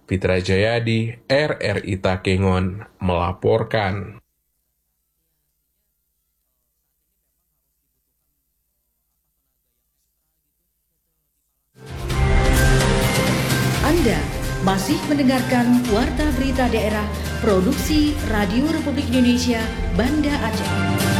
Fitra Jayadi, RRI Takengon, melaporkan. Anda masih mendengarkan Warta Berita Daerah Produksi Radio Republik Indonesia Banda Aceh.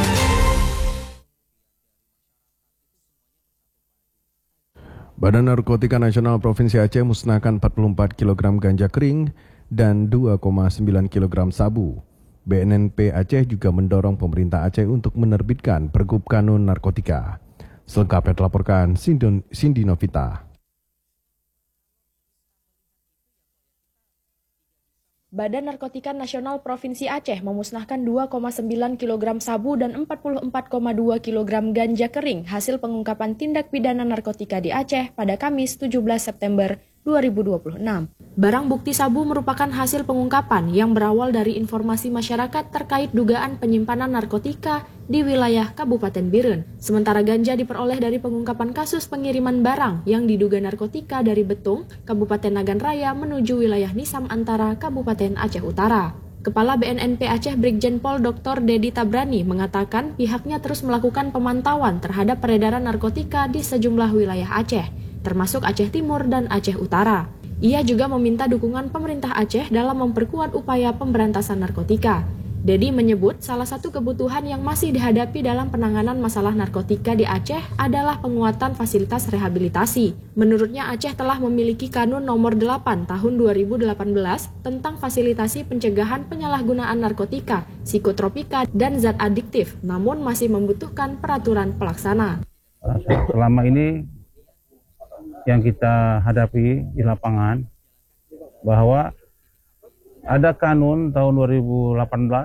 Badan Narkotika Nasional Provinsi Aceh musnahkan 44 kg ganja kering dan 2,9 kg sabu. BNNP Aceh juga mendorong pemerintah Aceh untuk menerbitkan Pergub Kanun Narkotika. Selengkapnya dilaporkan Cindy Novita. Badan Narkotika Nasional Provinsi Aceh memusnahkan 2,9 kg sabu dan 44,2 kg ganja kering hasil pengungkapan tindak pidana narkotika di Aceh pada Kamis 17 September 2026. Barang bukti sabu merupakan hasil pengungkapan yang berawal dari informasi masyarakat terkait dugaan penyimpanan narkotika di wilayah Kabupaten Biren. Sementara ganja diperoleh dari pengungkapan kasus pengiriman barang yang diduga narkotika dari Betung, Kabupaten Nagan Raya menuju wilayah Nisam Antara, Kabupaten Aceh Utara. Kepala BNNP Aceh Brigjen Pol Dr. Dedi Tabrani mengatakan pihaknya terus melakukan pemantauan terhadap peredaran narkotika di sejumlah wilayah Aceh, termasuk Aceh Timur dan Aceh Utara. Ia juga meminta dukungan pemerintah Aceh dalam memperkuat upaya pemberantasan narkotika. Dedi menyebut salah satu kebutuhan yang masih dihadapi dalam penanganan masalah narkotika di Aceh adalah penguatan fasilitas rehabilitasi. Menurutnya Aceh telah memiliki Kanun Nomor 8 Tahun 2018 tentang fasilitasi pencegahan penyalahgunaan narkotika, psikotropika, dan zat adiktif, namun masih membutuhkan peraturan pelaksana. Selama ini yang kita hadapi di lapangan bahwa ada kanun tahun 2018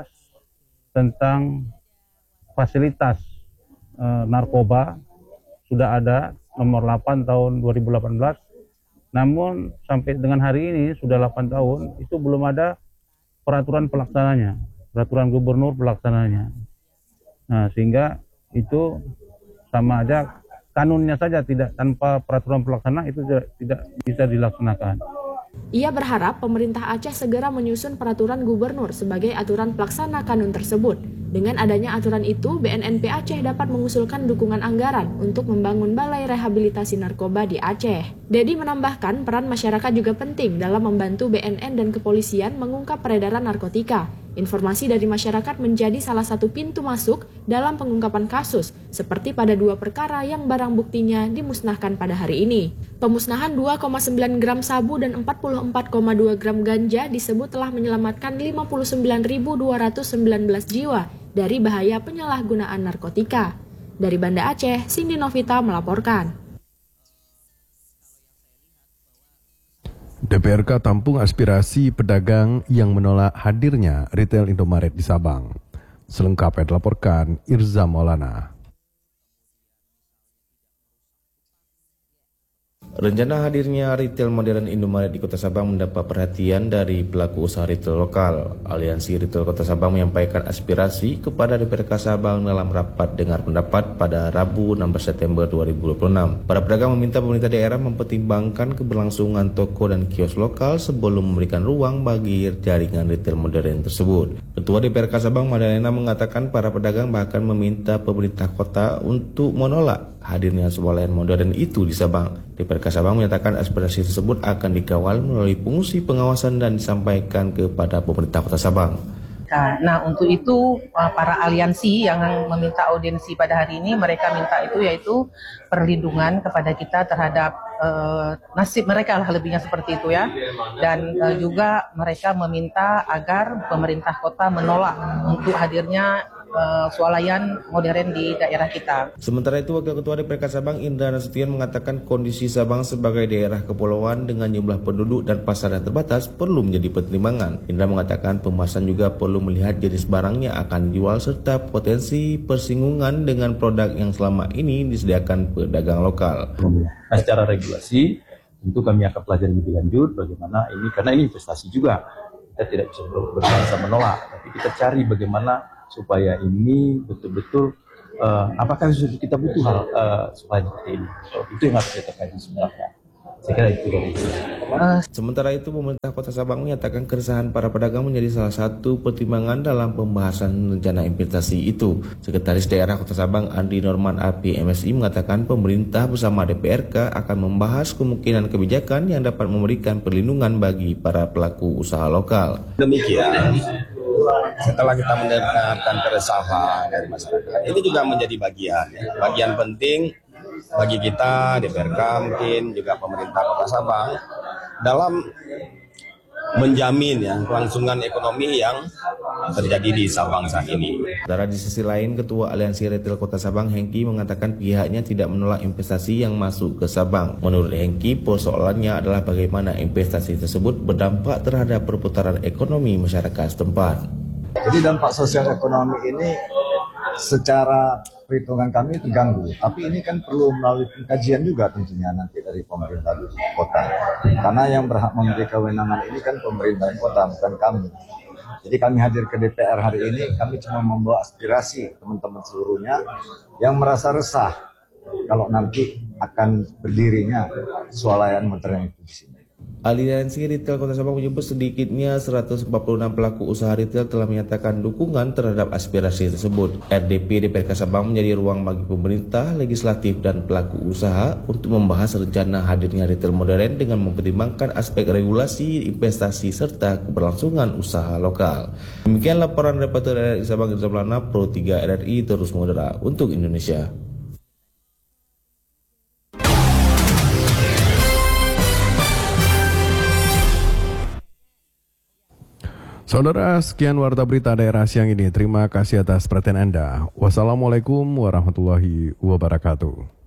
tentang fasilitas narkoba, sudah ada nomor 8 tahun 2018, namun sampai dengan hari ini sudah 8 tahun itu belum ada peraturan pelaksananya, peraturan gubernur pelaksananya. Nah, sehingga itu sama aja kanunnya saja tidak, tanpa peraturan pelaksana itu tidak bisa dilaksanakan. Ia berharap pemerintah Aceh segera menyusun peraturan gubernur sebagai aturan pelaksana kanun tersebut. Dengan adanya aturan itu, BNNP Aceh dapat mengusulkan dukungan anggaran untuk membangun balai rehabilitasi narkoba di Aceh. Dedi menambahkan peran masyarakat juga penting dalam membantu BNN dan kepolisian mengungkap peredaran narkotika. Informasi dari masyarakat menjadi salah satu pintu masuk dalam pengungkapan kasus, seperti pada 2 perkara yang barang buktinya dimusnahkan pada hari ini. Pemusnahan 2,9 gram sabu dan 44,2 gram ganja disebut telah menyelamatkan 59.219 jiwa dari bahaya penyalahgunaan narkotika. Dari Banda Aceh, Cindy Novita melaporkan. DPRK tampung aspirasi pedagang yang menolak hadirnya retail Indomaret di Sabang. Selengkapnya dilaporkan Irza Maulana. Rencana hadirnya retail modern Indomaret di Kota Sabang mendapat perhatian dari pelaku usaha retail lokal. Aliansi Retail Kota Sabang menyampaikan aspirasi kepada DPRK Sabang dalam rapat dengar pendapat pada Rabu 16 September 2026. Para pedagang meminta pemerintah daerah mempertimbangkan keberlangsungan toko dan kios lokal sebelum memberikan ruang bagi jaringan retail modern tersebut. Ketua DPRK Sabang Madalena mengatakan para pedagang bahkan meminta pemerintah kota untuk menolak hadirnya sebuah layanan modern itu di Sabang. DPRK Sabang menyatakan aspirasi tersebut akan dikawal melalui fungsi pengawasan dan disampaikan kepada pemerintah Kota Sabang. Nah, untuk itu para aliansi yang meminta audiensi pada hari ini, mereka minta itu yaitu perlindungan kepada kita terhadap nasib mereka lah, lebihnya seperti itu ya. Dan juga mereka meminta agar pemerintah kota menolak untuk hadirnya swalayan modern di daerah kita. Sementara itu, Wakil Ketua DPRK Sabang Indra Nasution mengatakan kondisi Sabang sebagai daerah kepulauan dengan jumlah penduduk dan pasar yang terbatas perlu menjadi pertimbangan. Indra mengatakan pembahasan juga perlu melihat jenis barang yang akan dijual serta potensi persinggungan dengan produk yang selama ini disediakan pedagang lokal. Nah, secara regulasi tentu kami akan pelajari lebih lanjut bagaimana ini, karena ini investasi juga. Kita tidak bisa berbahasa menolak, tapi kita cari bagaimana supaya ini betul-betul apakah kita butuh hal supaya seperti ini. Itu yang harus kita kaji sebenarnya. Saya kira itu dari Sementara itu, pemerintah Kota Sabang menyatakan keresahan para pedagang menjadi salah satu pertimbangan dalam pembahasan rencana investasi itu. Sekretaris Daerah Kota Sabang Andi Norman AP MSI mengatakan pemerintah bersama DPRK akan membahas kemungkinan kebijakan yang dapat memberikan perlindungan bagi para pelaku usaha lokal. Demikian, setelah kita mendengarkan keresahan dari masyarakat, ini juga menjadi bagian penting bagi kita, DPRK mungkin juga pemerintah Kota Sabang dalam menjamin kelangsungan ekonomi yang terjadi di Sabang saat ini. Sementara di sisi lain, Ketua Aliansi Retail Kota Sabang Hengki mengatakan pihaknya tidak menolak investasi yang masuk ke Sabang. Menurut Hengki, persoalannya adalah bagaimana investasi tersebut berdampak terhadap perputaran ekonomi masyarakat setempat. Jadi dampak sosial ekonomi ini secara perhitungan kami terganggu, tapi ini kan perlu melalui pengkajian juga tentunya nanti dari pemerintah kota, karena yang berhak memberi kewenangan ini kan pemerintah kota, bukan kami. Jadi kami hadir ke DPR hari ini, kami cuma membawa aspirasi teman-teman seluruhnya yang merasa resah kalau nanti akan berdirinya swalayan modern itu di sini. Aliansi Retail Kota Sabang menyebut sedikitnya 146 pelaku usaha retail telah menyatakan dukungan terhadap aspirasi tersebut. RDP DPRK Sabang menjadi ruang bagi pemerintah, legislatif, dan pelaku usaha untuk membahas rencana hadirnya retail modern dengan mempertimbangkan aspek regulasi, investasi, serta keberlangsungan usaha lokal. Demikian laporan reporter RRI Sabang Irzablana, Pro 3 RRI terus mengudara untuk Indonesia. Saudara, sekian Warta Berita Daerah siang ini. Terima kasih atas perhatian Anda. Wassalamualaikum warahmatullahi wabarakatuh.